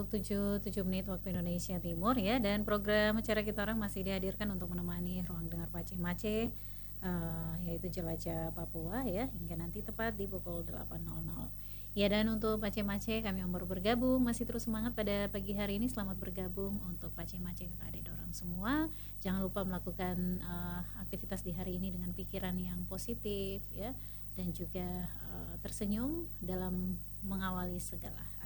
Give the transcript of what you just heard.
pukul 7 menit waktu Indonesia Timur ya, dan program acara kita orang masih dihadirkan untuk menemani ruang dengar Pace-Mace, yaitu Jelajah Papua ya, hingga nanti tepat di pukul 8.00. Ya, dan untuk Pace-Mace kami yang baru bergabung masih terus semangat pada pagi hari ini, selamat bergabung untuk Pace-Mace kakak adik dorang semua. Jangan lupa melakukan aktivitas di hari ini dengan pikiran yang positif ya, dan juga tersenyum dalam mengawali segala